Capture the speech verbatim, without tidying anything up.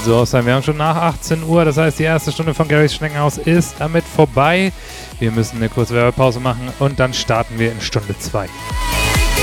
so aus sein. Wir haben schon nach achtzehn Uhr, das heißt, die erste Stunde von Garys Schneckenhaus ist damit vorbei. Wir müssen eine kurze Werbepause machen und dann starten wir in Stunde zwei.